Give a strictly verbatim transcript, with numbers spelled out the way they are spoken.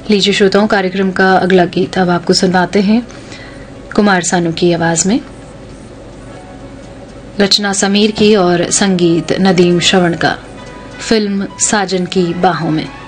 लीजिए श्रोताओं, कार्यक्रम का अगला गीत अब आपको सुनवाते हैं कुमार सानू की आवाज में। रचना समीर की और संगीत नदीम श्रवण का। फिल्म साजन की बाहों में।